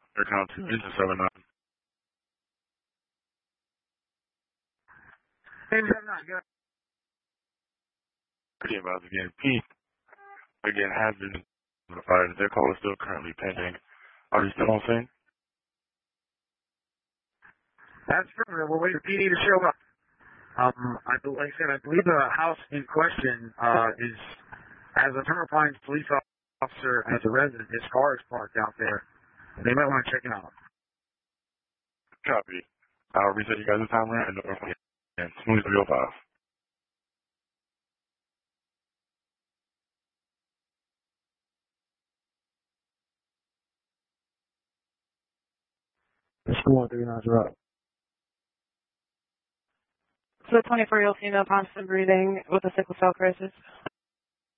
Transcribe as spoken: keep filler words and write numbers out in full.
Air count two, engine seven nine. Engine seven nine, good. Again, about again, P, again, has been notified. Their call is still currently pending. Are you still on scene? That's true. We're waiting for P D to show up. Um, I, like I said, I believe the house in question uh, is, as a Turner Pines police officer, as a resident, his car is parked out there. They might want to check it out. Copy. I'll reset you guys' timer and notify you. And twenty-three oh five. The school on three nines are up. So twenty-four-year-old female constant breathing with a sickle cell crisis.